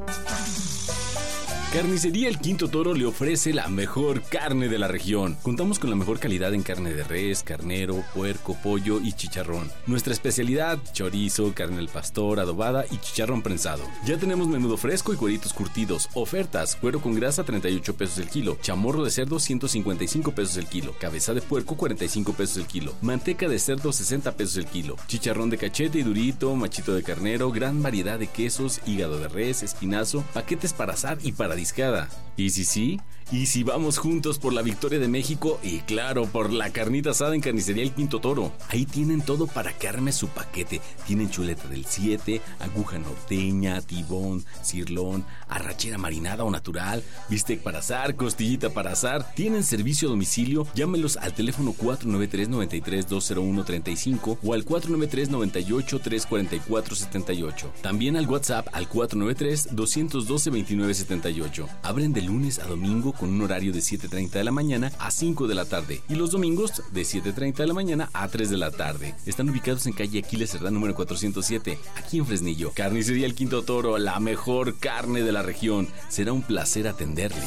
Carnicería El Quinto Toro le ofrece la mejor carne de la región. Contamos con la mejor calidad en carne de res, carnero, puerco, pollo y chicharrón. Nuestra especialidad, chorizo, carne al pastor, adobada y chicharrón prensado. Ya tenemos menudo fresco y cueritos curtidos. Ofertas: cuero con grasa 38 pesos el kilo, chamorro de cerdo 155 pesos el kilo, cabeza de puerco 45 pesos el kilo, manteca de cerdo 60 pesos el kilo, chicharrón de cachete y durito, machito de carnero, gran variedad de quesos, hígado de res, espinazo, paquetes para asar y para discada. ¿Y si vamos juntos por la victoria de México y claro, por la carnita asada en Carnicería El Quinto Toro? Ahí tienen todo para que arme su paquete. Tienen chuleta del 7, aguja norteña, tibón, cirlón, arrachera marinada o natural, bistec para asar, costillita para asar. Tienen servicio a domicilio. Llámenlos al teléfono 493-93-201-35 o al 493-98-344-78. También al WhatsApp al 493-212-2978. Abren de lunes a domingo con un horario de 7:30 de la mañana a 5 de la tarde y los domingos de 7:30 de la mañana a 3 de la tarde. Están ubicados en calle Aquiles Cerdán número 407, aquí en Fresnillo. Carnicería El Quinto Toro, la mejor carne de la región. Será un placer atenderle.